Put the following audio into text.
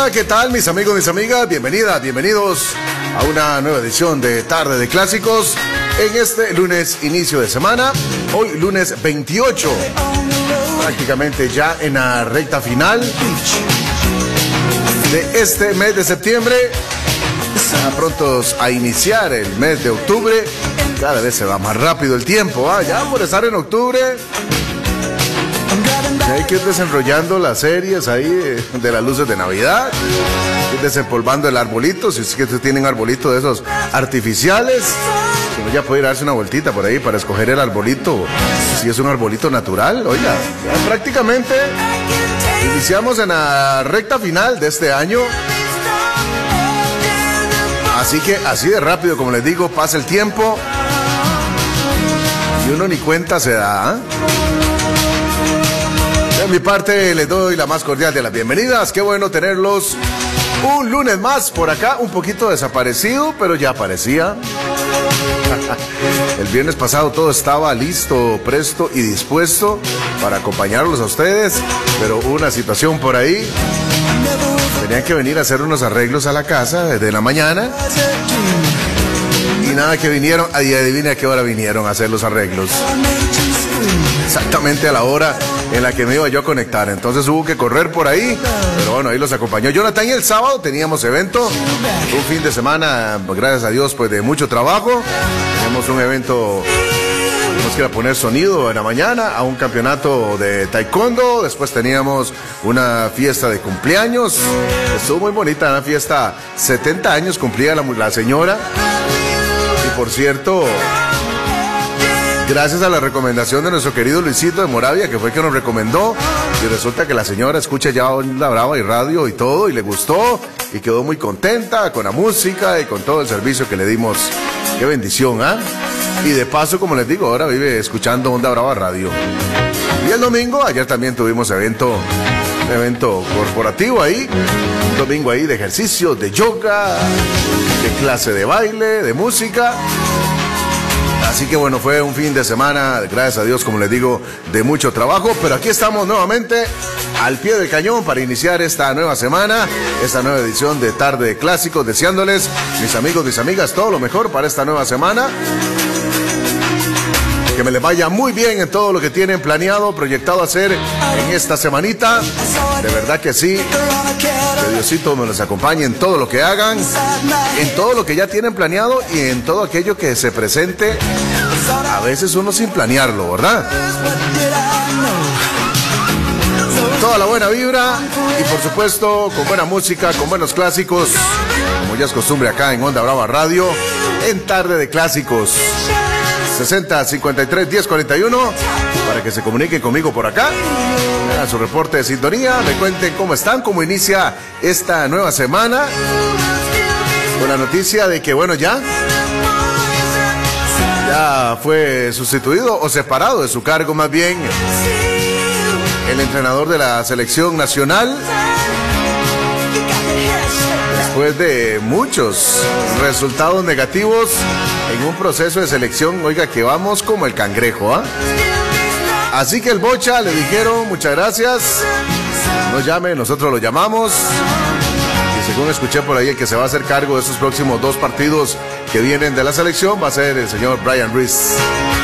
Hola, ¿qué tal mis amigos, mis amigas? Bienvenidas, bienvenidos a una nueva edición de Tarde de Clásicos en este lunes inicio de semana, hoy lunes 28, prácticamente ya en la recta final de este mes de septiembre, prontos a iniciar el mes de octubre. Cada vez se va más rápido el tiempo, ya por estar en octubre. Hay que ir desenrollando las series ahí de las luces de Navidad, ir desempolvando el arbolito, si es que tienen arbolito de esos artificiales, uno ya puede ir a darse una vueltita por ahí para escoger el arbolito, si es un arbolito natural. Oiga, ya prácticamente iniciamos en la recta final de este año, así que así de rápido, como les digo, pasa el tiempo y uno ni cuenta se da, De mi parte les doy la más cordial de las bienvenidas. Qué bueno tenerlos un lunes más por acá, un poquito desaparecido, pero ya aparecía. El viernes pasado todo estaba listo, presto y dispuesto para acompañarlos a ustedes, pero hubo una situación por ahí. Tenían que venir a hacer unos arreglos a la casa desde la mañana y nada que vinieron, y adivine a qué hora vinieron a hacer los arreglos. Exactamente a la hora en la que me iba yo a conectar, entonces hubo que correr por ahí, pero bueno, ahí los acompañó Jonathan. Y el sábado teníamos evento, un fin de semana, gracias a Dios, pues de mucho trabajo. Tenemos un evento, tenemos que ir a poner sonido en la mañana a un campeonato de taekwondo, después teníamos una fiesta de cumpleaños, estuvo muy bonita, una fiesta, 70 años cumplía la señora, y por cierto, gracias a la recomendación de nuestro querido Luisito de Moravia, que fue el que nos recomendó, y resulta que la señora escucha ya Onda Brava y radio y todo, y le gustó, y quedó muy contenta con la música y con todo el servicio que le dimos. Qué bendición, Y de paso, como les digo, ahora vive escuchando Onda Brava Radio. Y el domingo, ayer también tuvimos evento corporativo ahí, un domingo ahí de ejercicio, de yoga, de clase de baile, de música. Así que bueno, fue un fin de semana, gracias a Dios, como les digo, de mucho trabajo, pero aquí estamos nuevamente al pie del cañón para iniciar esta nueva semana, esta nueva edición de Tarde de Clásicos, deseándoles, mis amigos, mis amigas, todo lo mejor para esta nueva semana. Que me les vaya muy bien en todo lo que tienen planeado, proyectado hacer en esta semanita. De verdad que sí. Que Diosito me los acompañe en todo lo que hagan, en todo lo que ya tienen planeado y en todo aquello que se presente, a veces uno sin planearlo, ¿verdad? Toda la buena vibra y por supuesto con buena música, con buenos clásicos, como ya es costumbre acá en Onda Brava Radio, en Tarde de Clásicos. 60-53-10-41 para que se comuniquen conmigo por acá, hagan su reporte de sintonía, me cuenten cómo están, cómo inicia esta nueva semana, con la noticia de que bueno, ya fue sustituido o separado de su cargo, más bien, el entrenador de la selección nacional, después de muchos resultados negativos en un proceso de selección. Oiga, que vamos como el cangrejo, Así que el Bocha le dijeron, muchas gracias, nos llame, nosotros lo llamamos. Y según escuché por ahí, el que se va a hacer cargo de estos próximos 2 partidos que vienen de la selección va a ser el señor Brian Ruiz.